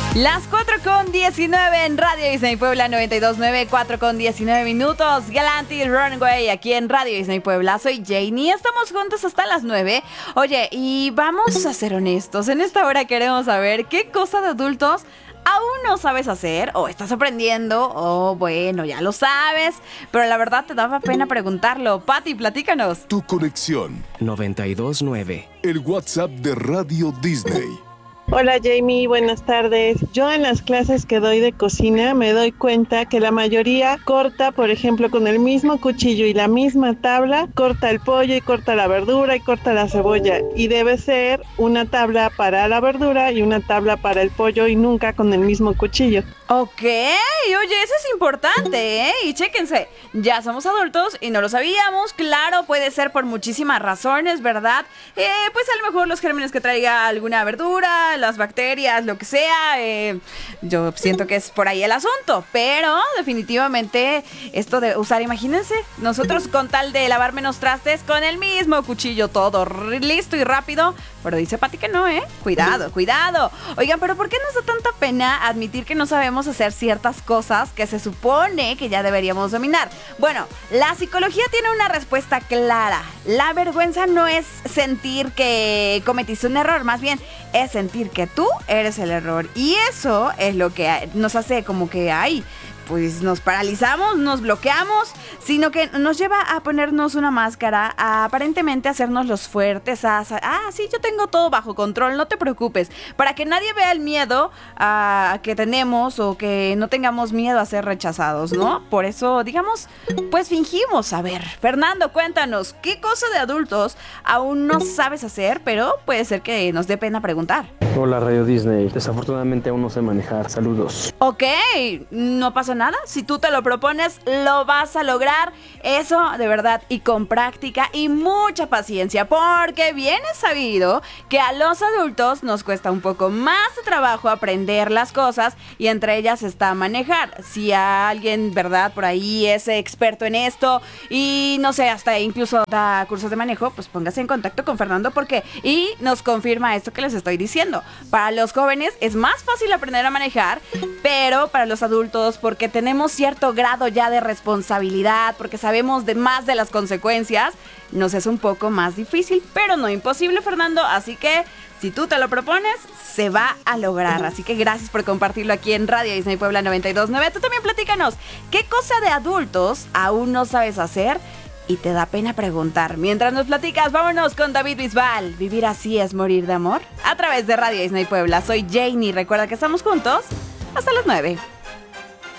Las 4:19 en Radio Disney Puebla 92.9, 4:19 minutos. Galantis Runway aquí en Radio Disney Puebla. Soy Janie, estamos juntos hasta las 9. Oye, y vamos a ser honestos. En esta hora queremos saber qué cosa de adultos aún no sabes hacer, o estás aprendiendo, o bueno, ya lo sabes, pero la verdad te daba pena preguntarlo. Pati, platícanos. Tu conexión. 92.9. El WhatsApp de Radio Disney. Hola Jamie, buenas tardes. Yo en las clases que doy de cocina me doy cuenta que la mayoría corta, por ejemplo, con el mismo cuchillo y la misma tabla, corta el pollo y corta la verdura y corta la cebolla. Y debe ser una tabla para la verdura y una tabla para el pollo y nunca con el mismo cuchillo. Ok, oye, eso es importante, ¿eh? Y chéquense, ya somos adultos y no lo sabíamos. Claro, puede ser por muchísimas razones, ¿verdad? Pues a lo mejor los gérmenes que traiga alguna verdura, las bacterias, lo que sea. Yo siento que es por ahí el asunto, pero definitivamente esto de usar, imagínense, nosotros con tal de lavar menos trastes con el mismo cuchillo, todo listo y rápido. Pero dice Pati que no, ¿eh? Cuidado, cuidado. Oigan, pero ¿por qué nos da tanta pena admitir que no sabemos hacer ciertas cosas que se supone que ya deberíamos dominar? Bueno, la psicología tiene una respuesta clara. La vergüenza no es sentir que cometiste un error, más bien es sentir que tú eres el error. Y eso es lo que nos hace como que, pues nos paralizamos, nos bloqueamos, sino que nos lleva a ponernos una máscara, a aparentemente hacernos los fuertes, sí, yo tengo todo bajo control, no te preocupes, para que nadie vea el miedo que tenemos o que no tengamos miedo a ser rechazados, ¿no? Por eso, digamos, pues fingimos. A ver, Fernando, cuéntanos, ¿qué cosa de adultos aún no sabes hacer, pero puede ser que nos dé pena preguntar? Hola Radio Disney, desafortunadamente aún no sé manejar, saludos. Ok, no pasa nada, si tú te lo propones lo vas a lograr, eso de verdad, y con práctica y mucha paciencia, porque bien es sabido que a los adultos nos cuesta un poco más de trabajo aprender las cosas y entre ellas está manejar. Si alguien, verdad, por ahí es experto en esto y no sé, hasta incluso da cursos de manejo, pues póngase en contacto con Fernando y nos confirma esto que les estoy diciendo. Para los jóvenes es más fácil aprender a manejar, pero para los adultos, porque tenemos cierto grado ya de responsabilidad, porque sabemos más de las consecuencias, nos es un poco más difícil, pero no imposible, Fernando. Así que si tú te lo propones, se va a lograr. Así que gracias por compartirlo aquí en Radio Disney Puebla 92.9. Tú también platícanos, ¿qué cosa de adultos aún no sabes hacer y te da pena preguntar? Mientras nos platicas, vámonos con David Bisbal. Vivir así es morir de amor. A través de Radio Disney Puebla. Soy Janie. Recuerda que estamos juntos hasta las 9.